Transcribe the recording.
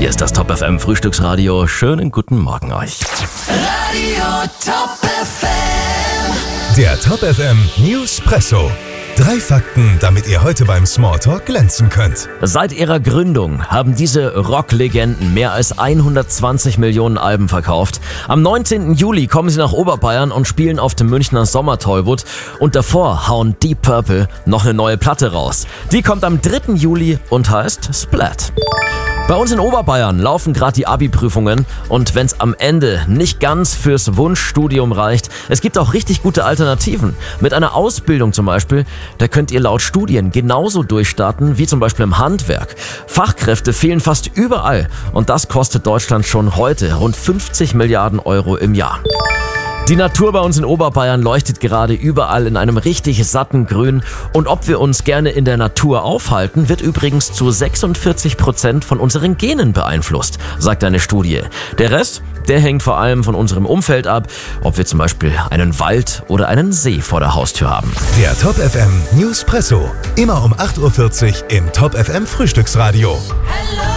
Hier ist das Top FM Frühstücksradio. Schönen guten Morgen euch. Radio Top FM. Der Top FM Newspresso. 3 Fakten, damit ihr heute beim Smalltalk glänzen könnt. Seit ihrer Gründung haben diese Rocklegenden mehr als 120 Millionen Alben verkauft. Am 19. Juli kommen sie nach Oberbayern und spielen auf dem Münchner Sommertollwood. Und davor hauen Deep Purple noch eine neue Platte raus. Die kommt am 3. Juli und heißt Splat. Bei uns in Oberbayern laufen gerade die Abi-Prüfungen und wenn es am Ende nicht ganz fürs Wunschstudium reicht, es gibt auch richtig gute Alternativen. Mit einer Ausbildung zum Beispiel, da könnt ihr laut Studien genauso durchstarten wie zum Beispiel im Handwerk. Fachkräfte fehlen fast überall und das kostet Deutschland schon heute rund 50 Milliarden Euro im Jahr. Die Natur bei uns in Oberbayern leuchtet gerade überall in einem richtig satten Grün. Und ob wir uns gerne in der Natur aufhalten, wird übrigens zu 46% von unseren Genen beeinflusst, sagt eine Studie. Der Rest, der hängt vor allem von unserem Umfeld ab, ob wir zum Beispiel einen Wald oder einen See vor der Haustür haben. Der Top FM Newspresso. Immer um 8.40 Uhr im Top FM Frühstücksradio.